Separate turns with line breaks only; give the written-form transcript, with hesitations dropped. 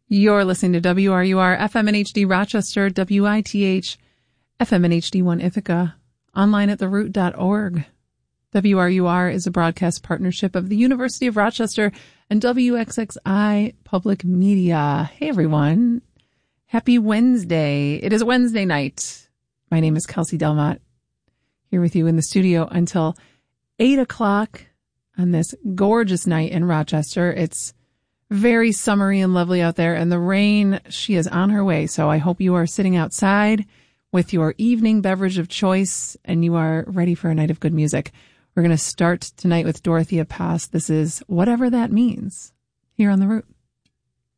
You're listening to WRUR FM and HD Rochester, WITH FM and HD1 Ithaca, online at theroot.org. WRUR is a broadcast partnership of the University of Rochester and WXXI Public Media. Hey, everyone. Happy Wednesday. It is Wednesday night. My name is Kelsey Delmott, here with you in the studio until 8 o'clock on this gorgeous night in Rochester. It's very summery and lovely out there, and the rain, she is on her way. So I hope you are sitting outside with your evening beverage of choice and you are ready for a night of good music. We're going to start tonight with Dorothea Pass. This is Whatever That Means, here on The Root.